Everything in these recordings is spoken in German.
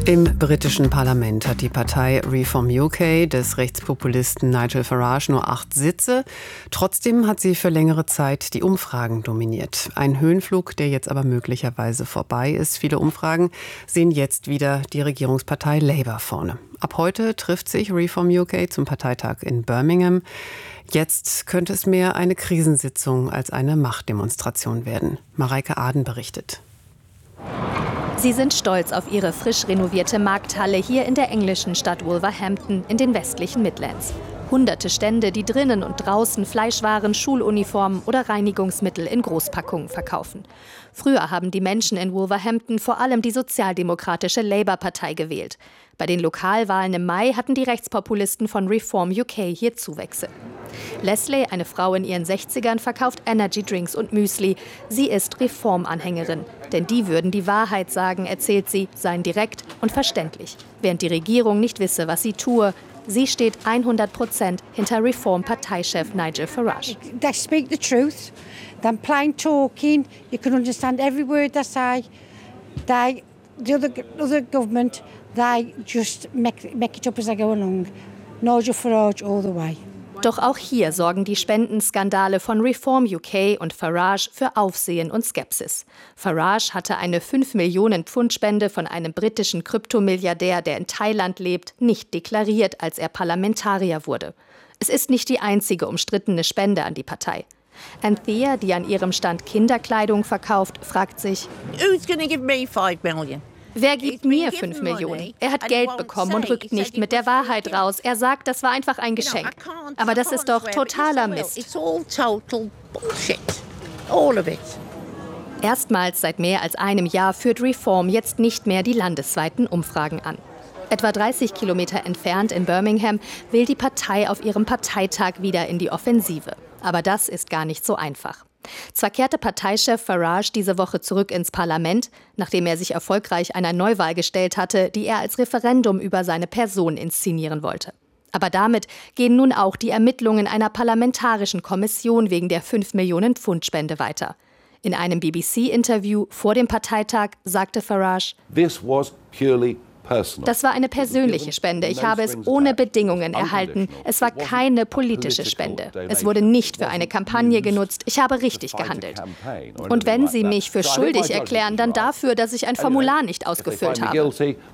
Im britischen Parlament hat die Partei Reform UK des Rechtspopulisten Nigel Farage nur 8 Sitze. Trotzdem hat sie für längere Zeit die Umfragen dominiert. Ein Höhenflug, der jetzt aber möglicherweise vorbei ist. Viele Umfragen sehen jetzt wieder die Regierungspartei Labour vorne. Ab heute trifft sich Reform UK zum Parteitag in Birmingham. Jetzt könnte es mehr eine Krisensitzung als eine Machtdemonstration werden. Mareike Aden berichtet. Sie sind stolz auf ihre frisch renovierte Markthalle hier in der englischen Stadt Wolverhampton in den westlichen Midlands. Hunderte Stände, die drinnen und draußen Fleischwaren, Schuluniformen oder Reinigungsmittel in Großpackungen verkaufen. Früher haben die Menschen in Wolverhampton vor allem die sozialdemokratische Labour-Partei gewählt. Bei den Lokalwahlen im Mai hatten die Rechtspopulisten von Reform UK hier Zuwächse. Leslie, eine Frau in ihren 60ern, verkauft Energy-Drinks und Müsli. Sie ist Reformanhängerin. Denn die würden die Wahrheit sagen, erzählt sie, seien direkt und verständlich. Während die Regierung nicht wisse, was sie tue. Sie steht 100% hinter Reform-Parteichef Nigel Farage. They speak the truth. They're plain talking. You can understand every word they say. The other government, they just make it up as they go along. Nigel Farage all the way. Doch auch hier sorgen die Spendenskandale von Reform UK und Farage für Aufsehen und Skepsis. Farage hatte eine 5 Millionen Pfund Spende von einem britischen Kryptomilliardär, der in Thailand lebt, nicht deklariert, als er Parlamentarier wurde. Es ist nicht die einzige umstrittene Spende an die Partei. Anthea, die an ihrem Stand Kinderkleidung verkauft, fragt sich: Who's gonna give me 5 million? Wer gibt mir 5 Millionen? Er hat Geld bekommen und rückt nicht mit der Wahrheit raus. Er sagt, das war einfach ein Geschenk. Aber das ist doch totaler Mist. Erstmals seit mehr als einem Jahr führt Reform jetzt nicht mehr die landesweiten Umfragen an. Etwa 30 Kilometer entfernt in Birmingham will die Partei auf ihrem Parteitag wieder in die Offensive. Aber das ist gar nicht so einfach. Zwar kehrte Parteichef Farage diese Woche zurück ins Parlament, nachdem er sich erfolgreich einer Neuwahl gestellt hatte, die er als Referendum über seine Person inszenieren wollte. Aber damit gehen nun auch die Ermittlungen einer parlamentarischen Kommission wegen der 5 Millionen Pfund Spende weiter. In einem BBC-Interview vor dem Parteitag sagte Farage: Das war eine persönliche Spende. Ich habe es ohne Bedingungen erhalten. Es war keine politische Spende. Es wurde nicht für eine Kampagne genutzt. Ich habe richtig gehandelt. Und wenn Sie mich für schuldig erklären, dann dafür, dass ich ein Formular nicht ausgefüllt habe.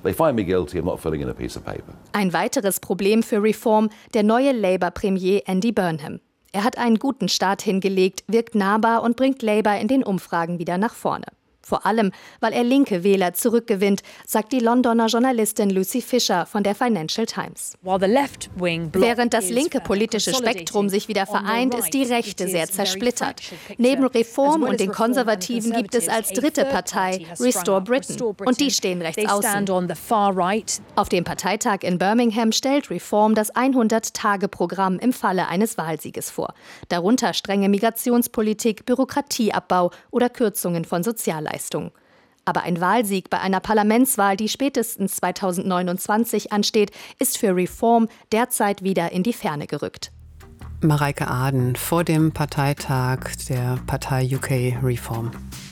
Ein weiteres Problem für Reform: der neue Labour-Premier Andy Burnham. Er hat einen guten Start hingelegt, wirkt nahbar und bringt Labour in den Umfragen wieder nach vorne. Vor allem, weil er linke Wähler zurückgewinnt, sagt die Londoner Journalistin Lucy Fisher von der Financial Times. Während das linke politische Spektrum sich wieder vereint, ist die Rechte sehr zersplittert. Neben Reform und den Konservativen gibt es als dritte Partei Restore Britain. Und die stehen rechts außen. Auf dem Parteitag in Birmingham stellt Reform das 100-Tage-Programm im Falle eines Wahlsieges vor. Darunter strenge Migrationspolitik, Bürokratieabbau oder Kürzungen von Sozialleistungen. Aber ein Wahlsieg bei einer Parlamentswahl, die spätestens 2029 ansteht, ist für Reform derzeit wieder in die Ferne gerückt. Mareike Aden vor dem Parteitag der Partei UK Reform.